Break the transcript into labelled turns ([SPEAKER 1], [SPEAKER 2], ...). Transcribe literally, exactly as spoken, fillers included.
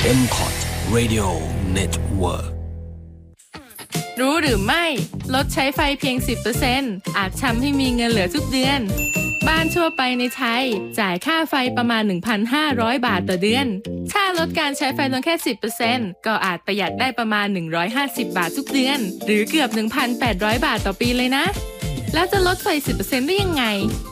[SPEAKER 1] เอ็ม คอท Radio Network
[SPEAKER 2] รู้หรือไม่ลดใช้ไฟเพียง สิบเปอร์เซ็นต์ อาจทำให้มีเงินเหลือทุกเดือนบ้านทั่วไปในไทยจ่ายค่าไฟประมาณ หนึ่งพันห้าร้อย บาทต่อเดือนถ้าลดการใช้ไฟลงแค่ สิบเปอร์เซ็นต์ ก็อาจประหยัดได้ประมาณ หนึ่งร้อยห้าสิบ บาททุกเดือนหรือเกือบ หนึ่งพันแปดร้อย บาทต่อปีเลยนะแล้วจะลดไฟ สิบเปอร์เซ็นต์ ได้ยังไง